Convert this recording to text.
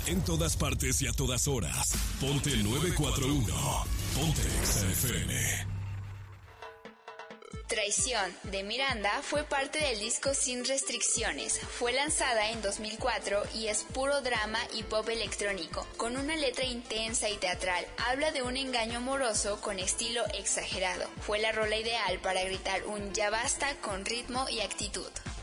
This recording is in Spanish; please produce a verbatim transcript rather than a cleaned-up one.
En todas partes y a todas horas. Ponte nueve cuatro uno. Ponte Exa F M. Traición, de Miranda, fue parte del disco Sin Restricciones. Fue lanzada en dos mil cuatro y es puro drama y pop electrónico, con una letra intensa y teatral. Habla de un engaño amoroso con estilo exagerado. Fue la rola ideal para gritar un ya basta con ritmo y actitud.